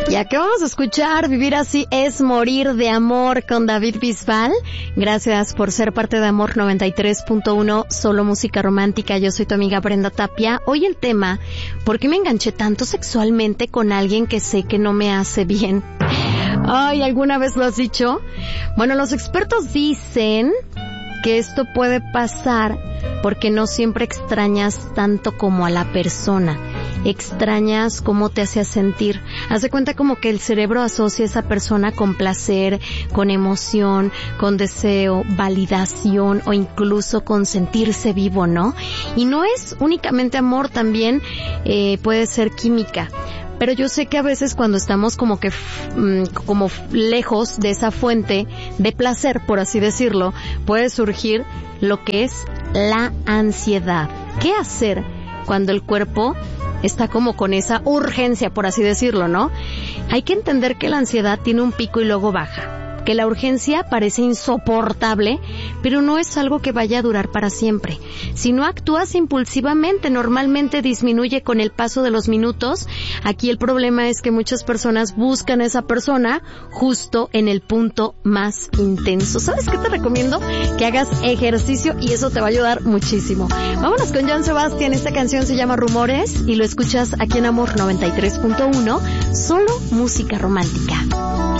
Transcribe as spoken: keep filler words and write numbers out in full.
Ya que vamos a escuchar Vivir así es morir de amor con David Bisbal. Gracias por ser parte de Amor noventa y tres punto uno, solo música romántica. Yo soy tu amiga Brenda Tapia. Hoy el tema, ¿por qué me enganché tanto sexualmente con alguien que sé que no me hace bien? Ay, ¿alguna vez lo has dicho? Bueno, los expertos dicen que esto puede pasar porque no siempre extrañas tanto como a la persona. Extrañas cómo te hacía sentir. Haz de cuenta como que el cerebro asocia a esa persona con placer, con emoción, con deseo, validación o incluso con sentirse vivo, ¿no? Y no es únicamente amor, también eh, puede ser química. Pero yo sé que a veces cuando estamos como que mmm, como lejos de esa fuente de placer, por así decirlo, puede surgir lo que es la ansiedad. ¿Qué hacer cuando el cuerpo está como con esa urgencia, por así decirlo, ¿no? Hay que entender que la ansiedad tiene un pico y luego baja. Que la urgencia parece insoportable, pero no es algo que vaya a durar para siempre. Si no actúas impulsivamente, normalmente disminuye con el paso de los minutos. Aquí el problema es que muchas personas buscan a esa persona justo en el punto más intenso. ¿Sabes qué te recomiendo? Que hagas ejercicio y eso te va a ayudar muchísimo. Vámonos con Joan Sebastián. Esta canción se llama Rumores y lo escuchas aquí en Amor noventa y tres punto uno, solo música romántica.